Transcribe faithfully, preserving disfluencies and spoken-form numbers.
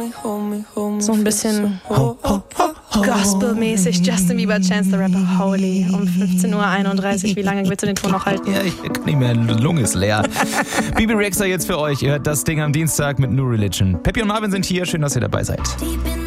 So ein bisschen Gospel-mäßig. Justin Bieber, Chance the Rapper, Holy. Um fünfzehn Uhr einunddreißig. Wie lange willst du den Ton noch halten? Ja, ich kann nicht mehr, die Lunge ist leer. Bebe Rexha jetzt für euch. Ihr hört das Ding am Dienstag mit New Religion. Peppi und Marvin sind hier. Schön, dass ihr dabei seid.